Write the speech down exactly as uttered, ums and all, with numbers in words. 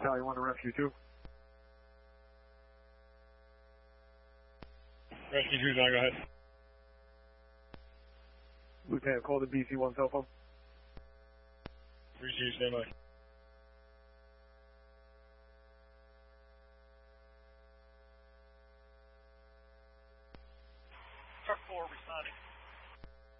Battalion one to Rescue two. Rescue two's on, go ahead. Lieutenant, call the B C one cell phone. three two, stand by. Truck four responding.